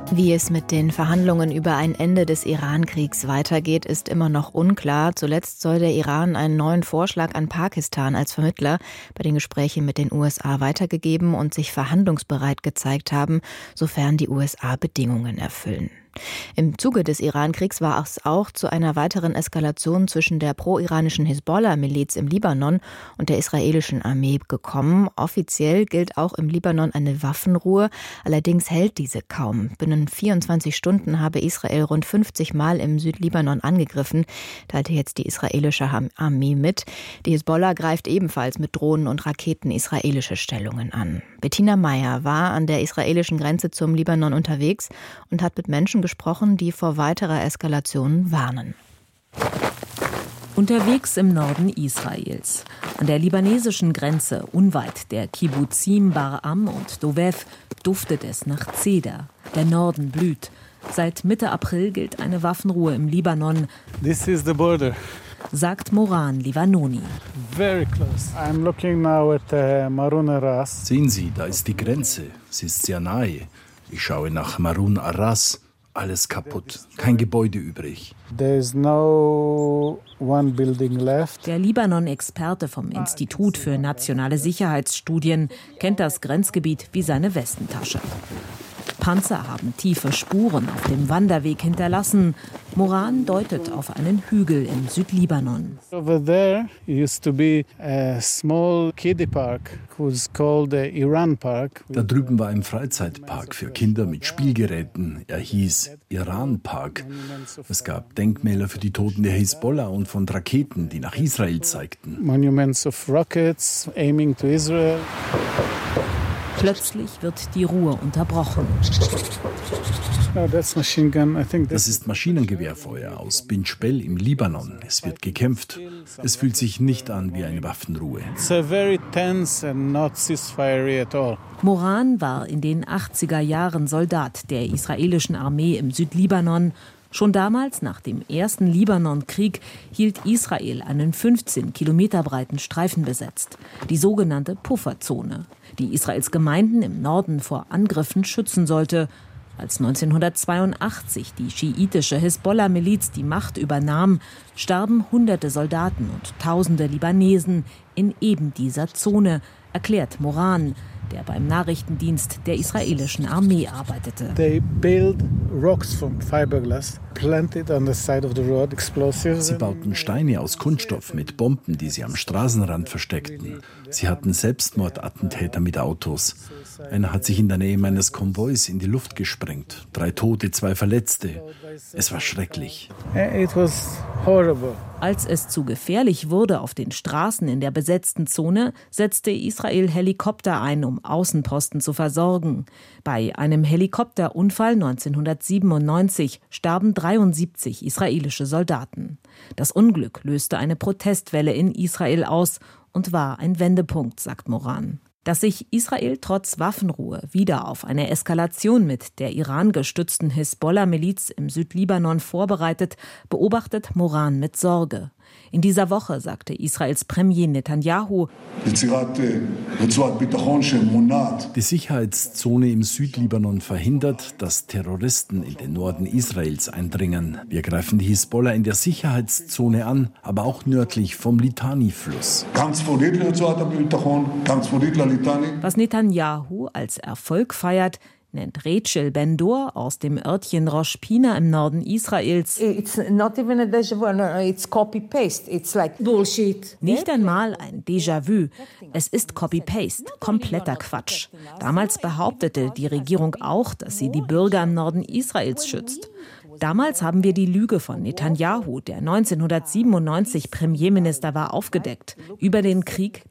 Wie es mit den Verhandlungen über ein Ende des Iran-Kriegs weitergeht, ist immer noch unklar. Zuletzt soll der Iran einen neuen Vorschlag an Pakistan als Vermittler bei den Gesprächen mit den USA weitergegeben und sich verhandlungsbereit gezeigt haben, sofern die USA Bedingungen erfüllen. Im Zuge des Iran-Kriegs war es auch zu einer weiteren Eskalation zwischen der pro-iranischen Hisbollah-Miliz im Libanon und der israelischen Armee gekommen. Offiziell gilt auch im Libanon eine Waffenruhe, allerdings hält diese kaum. Binnen 24 Stunden habe Israel rund 50 Mal im Südlibanon angegriffen, teilte jetzt die israelische Armee mit. Die Hisbollah greift ebenfalls mit Drohnen und Raketen israelische Stellungen an. Bettina Meyer war an der israelischen Grenze zum Libanon unterwegs und hat mit Menschen gesprochen, die vor weiterer Eskalation warnen. Unterwegs im Norden Israels, an der libanesischen Grenze, unweit der Kibbuzim Bar-Am und Dovev, duftet es nach Zeder. Der Norden blüht. Seit Mitte April gilt eine Waffenruhe im Libanon. This is the border. Sagt Moran Livanoni. Very close. I'm looking now at Marun Aras. Sehen Sie, da ist die Grenze. Sie ist sehr nahe. Ich schaue nach Marun Aras. Alles kaputt, kein Gebäude übrig. There's no one building left. Der Libanon-Experte vom Institut für nationale Sicherheitsstudien kennt das Grenzgebiet wie seine Westentasche. Panzer haben tiefe Spuren auf dem Wanderweg hinterlassen. Moran deutet auf einen Hügel im Südlibanon. Over there used to be a small kiddie park, was called the Iran Park. Da drüben war ein Freizeitpark für Kinder mit Spielgeräten. Er hieß Iran Park. Es gab Denkmäler für die Toten der Hisbollah und von Raketen, die nach Israel zeigten. Monuments of rockets aiming to Israel. Plötzlich wird die Ruhe unterbrochen. Das ist Maschinengewehrfeuer aus Bin Jbel im Libanon. Es wird gekämpft. Es fühlt sich nicht an wie eine Waffenruhe. Moran war in den 80er Jahren Soldat der israelischen Armee im Südlibanon. Schon damals, nach dem ersten Libanonkrieg, hielt Israel einen 15 Kilometer breiten Streifen besetzt, die sogenannte Pufferzone, die Israels Gemeinden im Norden vor Angriffen schützen sollte. Als 1982 die schiitische Hisbollah-Miliz die Macht übernahm, starben Hunderte Soldaten und Tausende Libanesen in eben dieser Zone, erklärt Moran, der beim Nachrichtendienst der israelischen Armee arbeitete. Sie bauten Steine aus Kunststoff mit Bomben, die sie am Straßenrand versteckten. Sie hatten Selbstmordattentäter mit Autos. Einer hat sich in der Nähe meines Konvois in die Luft gesprengt. 3 Tote, 2 Verletzte. Es war schrecklich. It was horrible. Als es zu gefährlich wurde auf den Straßen in der besetzten Zone, setzte Israel Helikopter ein, um Außenposten zu versorgen. Bei einem Helikopterunfall 1997 starben 73 israelische Soldaten. Das Unglück löste eine Protestwelle in Israel aus und war ein Wendepunkt, sagt Moran. Dass sich Israel trotz Waffenruhe wieder auf eine Eskalation mit der Iran gestützten Hisbollah-Miliz im Südlibanon vorbereitet, beobachtet Moran mit Sorge. In dieser Woche sagte Israels Premier Netanyahu, die Sicherheitszone im Südlibanon verhindert, dass Terroristen in den Norden Israels eindringen. Wir greifen die Hisbollah in der Sicherheitszone an, aber auch nördlich vom Litani-Fluss. Was Netanyahu als Erfolg feiert, nennt Rachel Ben-Dor aus dem Örtchen Rosh Pina im Norden Israels. It's not even a déjà-vu, no, it's copy-paste. It's like bullshit. Nicht einmal ein Déjà-vu. Es ist Copy-Paste, kompletter Quatsch. Damals behauptete die Regierung auch, dass sie die Bürger im Norden Israels schützt. Damals haben wir die Lüge von Netanyahu, der 1997 Premierminister war, aufgedeckt. Über den Krieg